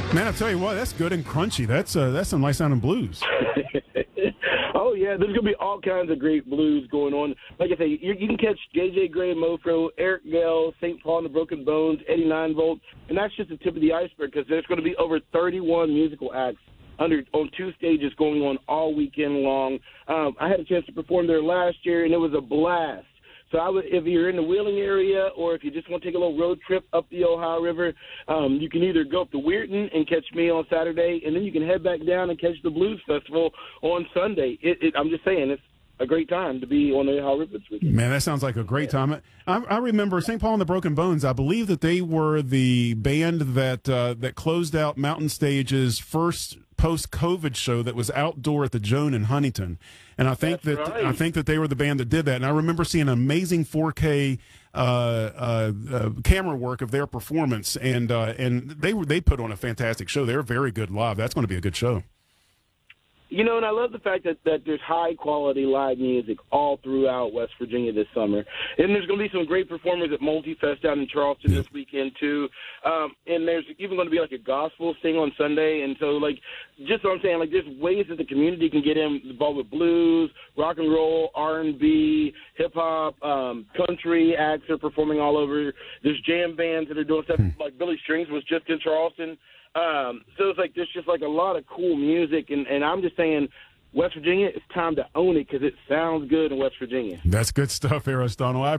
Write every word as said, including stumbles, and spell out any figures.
Man, I tell you what, that's good and crunchy. That's uh, that's some nice sounding blues. Oh, yeah, there's going to be all kinds of great blues going on. Like I say, you, you can catch J J Grey and Mofro, Eric Gale, Saint Paul and the Broken Bones, Eddie Nine Volt, and that's just the tip of the iceberg because there's going to be over thirty-one musical acts under on two stages going on all weekend long. Um, I had a chance to perform there last year, and it was a blast. So I would, if you're in the Wheeling area or if you just want to take a little road trip up the Ohio River, um, you can either go up to Weirton and catch me on Saturday, and then you can head back down and catch the Blues Festival on Sunday. It, it, I'm just saying, it's a great time to be on the Ohio River this weekend. Man, that sounds like a great time. I, I remember Saint Paul and the Broken Bones. I believe that they were the band that uh, that closed out Mountain Stage's first post-COVID show that was outdoor at the Joan in Huntington, and I think That's that right. I think that they were the band that did that. And I remember seeing an amazing four K uh, uh, uh, camera work of their performance, and uh, and they were they put on a fantastic show. They're very good live. That's going to be a good show. You know, and I love the fact that, that there's high-quality live music all throughout West Virginia this summer. And there's going to be some great performers at Multifest down in Charleston this weekend, too. Um, and there's even going to be, like, a gospel sing on Sunday. And so, like, just what I'm saying, like, there's ways that the community can get involved with blues, rock and roll, R and B, hip-hop, um, country acts are performing all over. There's jam bands that are doing stuff. Like Billy Strings was just in Charleston. Um, so it's like there's just like a lot of cool music, and, and I'm just saying, West Virginia, it's time to own it because it sounds good in West Virginia. That's good stuff, Aristotle. I